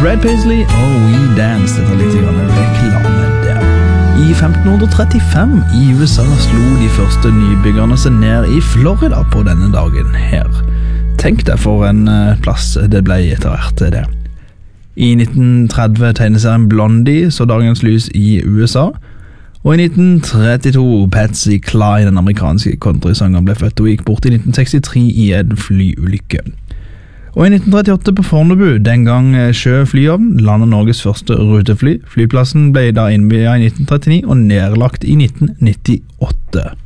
Brad Paisley og We Dance, dette litt grann reklame der. I 1535 i USA slo de første nybyggerne seg ned i Florida på denne dagen her. Tenk deg for en plass det ble etter hvert det. I 1930 tegneserien Blondie så dagens lys i USA, og i 1932 Patsy Cline, den amerikanske countrysangeren, ble født og gikk bort i 1963 i en flyulykke. Og i 1938 på Fornebu, den gang Sjø flyhavn, landet Norges første rutefly. Flyplassen ble da innviet i 1939 og nedlagt i 1998.